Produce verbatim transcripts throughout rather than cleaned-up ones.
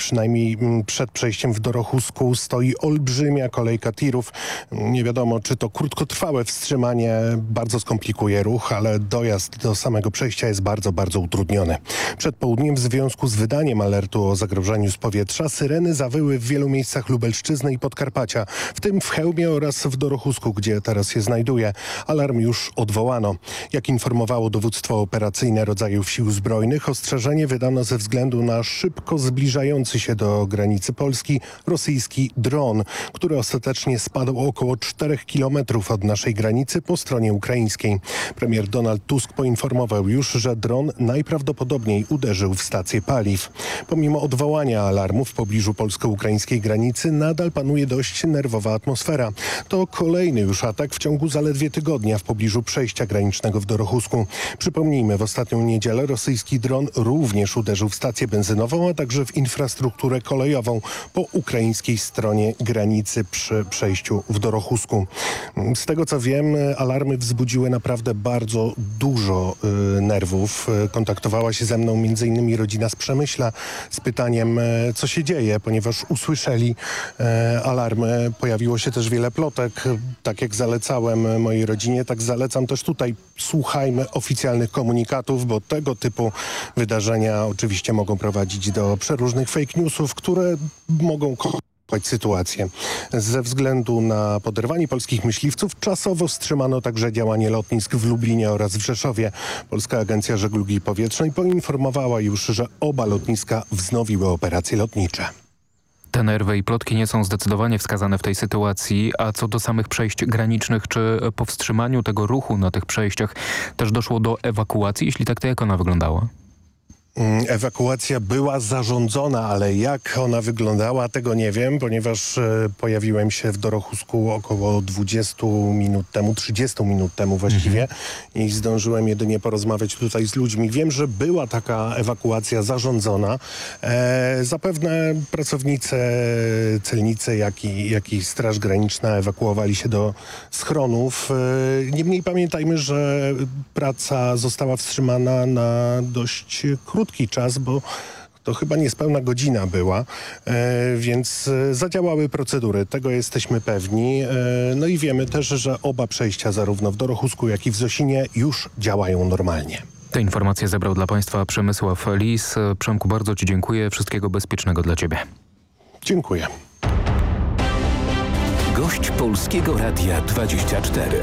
przynajmniej przed przejściem w Dorochusku stoi olbrzymia kolejka tirów. Nie wiadomo, czy to krótkotrwałe wstrzymanie bardzo skomplikuje ruch, ale dojazd do samego przejścia jest bardzo, bardzo utrudniony. Przed południem w związku z wydaniem alertu o zagrożeniu z powietrza syreny zawyły w wielu miejscach Lubelszczyzny i Podkarpacia, w tym w Chełmie oraz w Dorochusku, gdzie teraz się znajduje. Alarm już odwołano. Jak informowało dowództwo operacyjne rodzajów sił zbrojnych, ostrzeżenie wydano ze względu na szybko zbliżający się do granicy Polski rosyjski dron, który ostatecznie spadł około czterech kilometrów od naszej granicy po stronie ukraińskiej. Premier Donald Tusk poinformował już, że dron najprawdopodobniej uderzył w stację paliw. Pomimo odwołania alarmu w pobliżu polsko-ukraińskiej granicy nadal panuje dość nerwowa atmosfera. To kolejny już atak w ciągu zaledwie tygodnia w pobliżu przejścia granicznego w Dorochusku. Przypomnijmy, w ostatnią niedzielę rosyjski dron również uderzył w stację benzynową, a także w infrastrukturę kolejową po ukraińskiej stronie granicy przy przejściu w Dorochusku. Z tego co wiem, alarmy wzbudziły naprawdę bardzo dużo y, nerwów. Kontaktowała się ze mną między innymi rodzina z Przemyśla z pytaniem, co się dzieje, ponieważ usłyszeli y, alarmy. Pojawiło się też wiele plotek. Tak jak zalecałem mojej rodzinie, tak zalecam też tutaj. Słuchajmy oficjalnych komunikatów, bo tego typu wydarzenia oczywiście mogą prowadzić do przeróżnych fake newsów, które mogą komplikować sytuację. Ze względu na poderwanie polskich myśliwców czasowo wstrzymano także działanie lotnisk w Lublinie oraz w Rzeszowie. Polska Agencja Żeglugi Powietrznej poinformowała już, że oba lotniska wznowiły operacje lotnicze. Te nerwy i plotki nie są zdecydowanie wskazane w tej sytuacji, a co do samych przejść granicznych, czy po wstrzymaniu tego ruchu na tych przejściach też doszło do ewakuacji? Jeśli tak, to jak ona wyglądała? Ewakuacja była zarządzona, ale jak ona wyglądała, tego nie wiem, ponieważ e, pojawiłem się w Dorochusku około dwudziestu minut temu, trzydziestu minut temu właściwie mhm. i zdążyłem jedynie porozmawiać tutaj z ludźmi. Wiem, że była taka ewakuacja zarządzona. E, zapewne pracownicy, celnicy, jak i, jak i Straż Graniczna ewakuowali się do schronów. E, niemniej pamiętajmy, że praca została wstrzymana na dość krótko. krótki czas, bo to chyba niespełna godzina była, e, więc zadziałały procedury. Tego jesteśmy pewni. E, no i wiemy też, że oba przejścia zarówno w Dorochusku, jak i w Zosinie już działają normalnie. Te informacje zebrał dla Państwa Przemysław Lis. Przemku, bardzo Ci dziękuję. Wszystkiego bezpiecznego dla Ciebie. Dziękuję. Gość Polskiego Radia dwadzieścia cztery.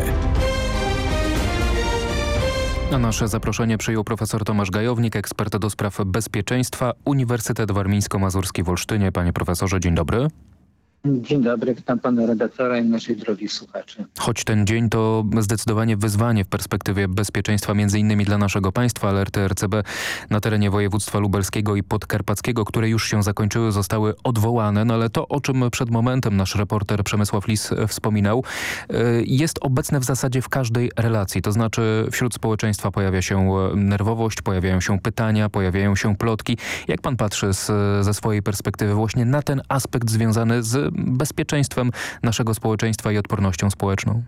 Na nasze zaproszenie przyjął profesor Tomasz Gajownik, ekspert do spraw bezpieczeństwa, Uniwersytet Warmińsko-Mazurski w Olsztynie. Panie profesorze, dzień dobry. Dzień dobry, witam pana redaktora i naszych drogich słuchaczy. Choć ten dzień to zdecydowanie wyzwanie w perspektywie bezpieczeństwa między innymi dla naszego państwa. Alerty R C B na terenie województwa lubelskiego i podkarpackiego, które już się zakończyły, zostały odwołane. No ale to, o czym przed momentem nasz reporter Przemysław Lis wspominał, jest obecne w zasadzie w każdej relacji. To znaczy wśród społeczeństwa pojawia się nerwowość, pojawiają się pytania, pojawiają się plotki. Jak pan patrzy z, ze swojej perspektywy właśnie na ten aspekt związany z bezpieczeństwem naszego społeczeństwa i odpornością społeczną?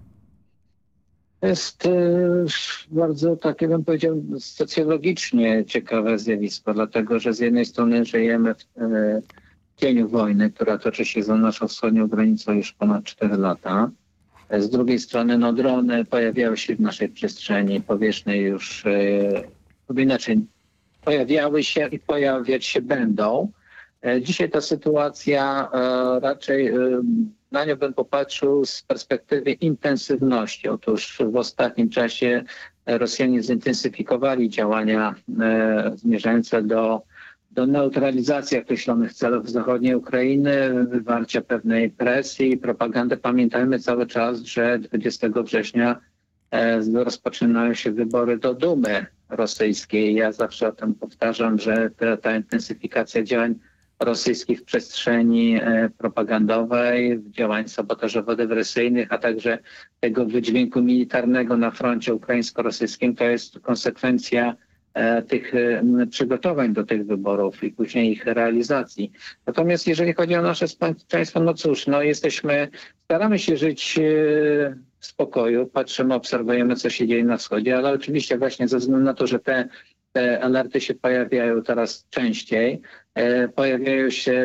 To jest y, bardzo, tak jak bym powiedział, socjologicznie ciekawe zjawisko, dlatego że z jednej strony żyjemy w, y, w cieniu wojny, która toczy się za naszą wschodnią granicą już ponad cztery lata. Z drugiej strony no, drony pojawiały się w naszej przestrzeni powietrznej już, y, inaczej, pojawiały się i pojawiać się będą. Dzisiaj ta sytuacja e, raczej e, na nią bym popatrzył z perspektywy intensywności. Otóż w ostatnim czasie Rosjanie zintensyfikowali działania e, zmierzające do, do neutralizacji określonych celów zachodniej Ukrainy, wywarcia pewnej presji i propagandy. Pamiętajmy cały czas, że dwudziestego września e, rozpoczynają się wybory do Dumy rosyjskiej. Ja zawsze o tym powtarzam, że ta, ta intensyfikacja działań rosyjskich w przestrzeni e, propagandowej, działań sabotażowo-dywersyjnych, a także tego wydźwięku militarnego na froncie ukraińsko-rosyjskim, to jest konsekwencja e, tych e, przygotowań do tych wyborów i później ich realizacji. Natomiast jeżeli chodzi o nasze społeczeństwo, no cóż, no jesteśmy, staramy się żyć e, w spokoju, patrzymy, obserwujemy, co się dzieje na wschodzie, ale oczywiście właśnie ze względu na to, że te Te alerty się pojawiają coraz częściej, e, pojawiają się